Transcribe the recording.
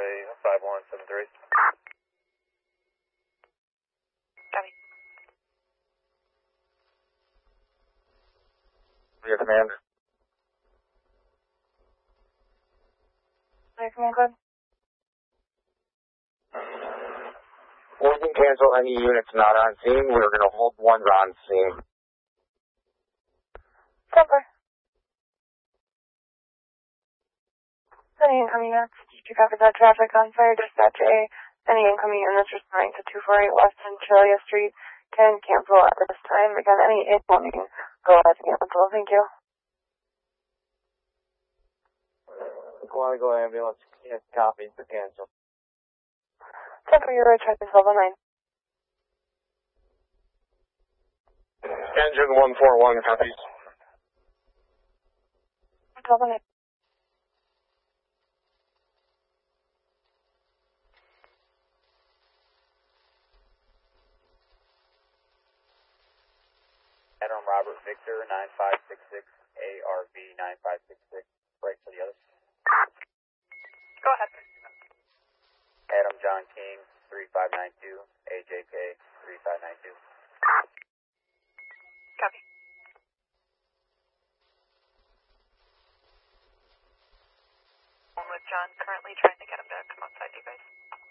runway 5173. Copy. Your command. Your command code? We can cancel any units not on scene. We're going to hold ones on scene. Silver. Any incoming units? You copy that traffic on fire dispatch A. Any incoming units responding to 248 West Centralia Street can cancel at this time. Again, any incoming, go ahead and cancel. Thank you. Quantico ambulance, yes, copy for cancel. Central, you're right, traffic level 9. Engine 141 copies. Level 9. Adam Robert Victor 9566 ARV 9566. Break for the others. Go ahead. Adam John King 3592 AJK 3592. Copy. I'm with John, currently trying to get him to come outside you guys.